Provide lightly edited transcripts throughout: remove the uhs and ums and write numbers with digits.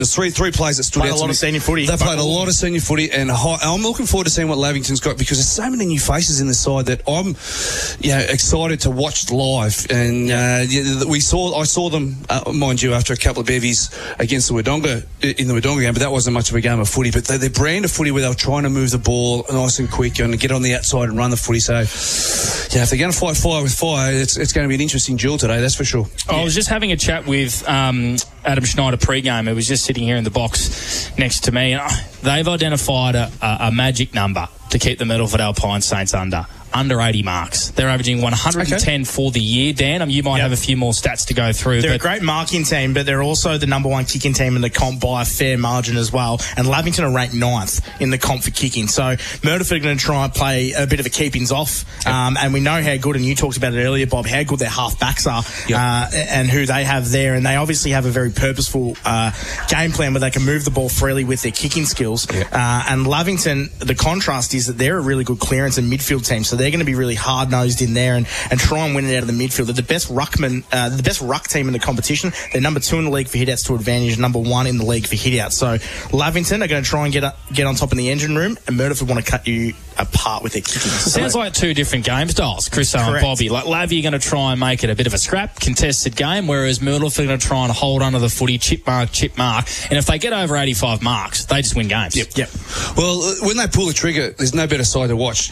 There's three players that stood out to me. Played a lot of senior footy. They played a lot of senior footy, and I'm looking forward to seeing what Lavington's got, because there's so many new faces in the side that I'm, excited to watch live. And I saw them, mind you, after a couple of bevies against the Wodonga in the Wodonga game, but that wasn't much of a game of footy. But their brand of footy, where they were trying to move the ball nice and quick and get on the outside and run the footy. So, if they're going to fight fire with fire, it's going to be an interesting duel today. That's for sure. I was just having a chat with Adam Schneider pre-game. It was just sitting here in the box next to me. They've identified a magic number to keep the Myrtleford Alpine Saints under 80 marks. They're averaging 110 for the year. Dan, you might have a few more stats to go through. They're a great marking team, but they're also the number one kicking team in the comp by a fair margin as well. And Lavington are ranked 9th in the comp for kicking. So Myrtleford are going to try and play a bit of a keepings off. And we know how good, and you talked about it earlier, Bob, how good their half-backs are and who they have there. And they obviously have a very purposeful game plan where they can move the ball freely with their kicking skills. And Lavington, the contrast is that they're a really good clearance and midfield team. So they're going to be really hard-nosed in there and try and win it out of the midfield. They're the best ruck team in the competition. They're number 2 in the league for hit-outs to advantage, number 1 in the league for hit-outs. So Lavington are going to try and get on top in the engine room, and Myrtleford want to cut you apart with their kicking. Sounds like two different game styles, Chris and Bobby. Like Lavy are going to try and make it a bit of a scrap, contested game, whereas Myrtleford are going to try and hold onto the footy, chip mark. And if they get over 85 marks, they just win games. Yep. Well, when they pull the trigger, there's no better side to watch.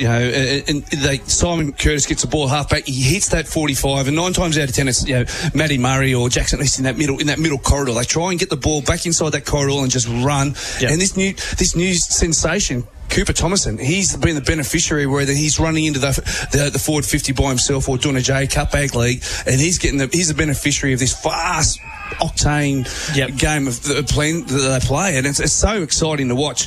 Simon Curtis gets the ball halfback, he hits that 45, and 9 times out of 10 it's Matty Murray or Jackson East in that middle corridor. They try and get the ball back inside that corridor and just run. And this new sensation, Cooper Thomason, he's been the beneficiary, whether he's running into the forward 50 by himself or doing a J cutback league, and he's the beneficiary of this fast octane game of the plan that they play, and it's so exciting to watch.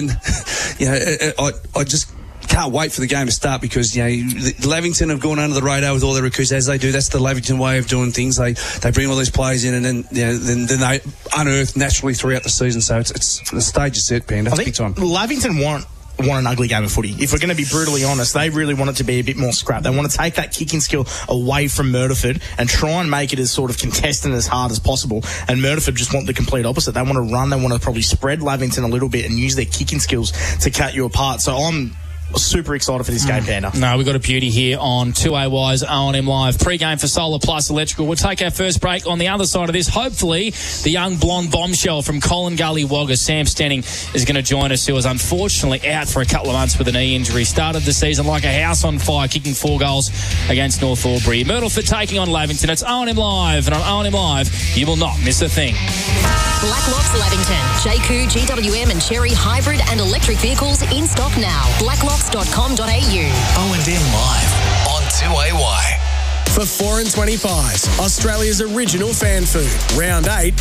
I just can't wait for the game to start, because Lavington have gone under the radar with all their recruits, as they do. That's the Lavington way of doing things. They bring all these players in, and then they unearth naturally throughout the season. So it's the stage is set, Panda. I think big time. Lavington want an ugly game of footy. If we're going to be brutally honest, they really want it to be a bit more scrap. They want to take that kicking skill away from Myrtleford and try and make it as sort of contested as hard as possible. And Myrtleford just want the complete opposite. They want to run. They want to probably spread Lavington a little bit and use their kicking skills to cut you apart. So I'm super excited for this game, Panda. No, we've got a beauty here on 2AY's O&M Live. Pre-game for Solar Plus Electrical. We'll take our first break. On the other side of this, hopefully, the young blonde bombshell from Colin Gully Wagga, Sam Stenning, is going to join us, who was unfortunately out for a couple of months with a knee injury. Started the season like a house on fire, kicking 4 goals against North Albury. Myrtleford taking on Lavington. It's O&M Live, and on O&M Live, you will not miss a thing. Blacklocks Lavington. JQ, GWM and Cherry hybrid and electric vehicles in stock now. Blacklocks.com.au. O&M Live on 2AY. For 4 and 20 pies, Australia's original fan food. Round 8.